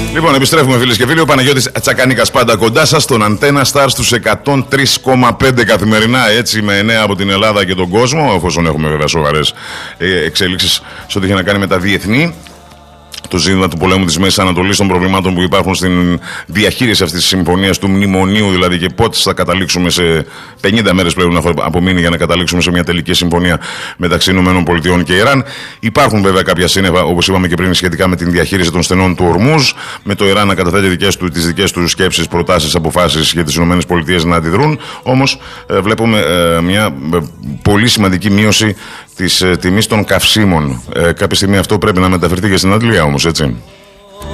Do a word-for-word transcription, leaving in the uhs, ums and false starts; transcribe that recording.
Λοιπόν, επιστρέφουμε φίλες και φίλοι. Ο Παναγιώτης Τσακανίκας πάντα κοντά σας στον Αντένα Star στους εκατόν τρία κόμμα πέντε καθημερινά, έτσι με νέα από την Ελλάδα και τον κόσμο, εφόσον έχουμε βέβαια σοβαρές εξέλιξεις σε ό,τι έχει να κάνει με τα διεθνή. Το ζήτημα του πολέμου της Μέσης Ανατολής, των προβλημάτων που υπάρχουν στην διαχείριση αυτής της συμφωνίας, του μνημονίου δηλαδή, και πότε θα καταλήξουμε σε πενήντα μέρες πλέον να απομείνει για να καταλήξουμε σε μια τελική συμφωνία μεταξύ ΗΠΑ και Ιράν. Υπάρχουν βέβαια κάποια σύννεφα, όπως είπαμε και πριν, σχετικά με την διαχείριση των στενών του Ορμούζ, με το Ιράν να καταθέτει δικές του, τις δικές του σκέψεις, προτάσεις, αποφάσεις για τις ΗΠΑ να αντιδρούν. Όμως ε, βλέπουμε ε, μια ε, πολύ σημαντική μείωση της ε, τιμής των καυσίμων. Ε, κάποια στιγμή αυτό πρέπει να μεταφερθεί και στην Αγγλία όμως, έτσι.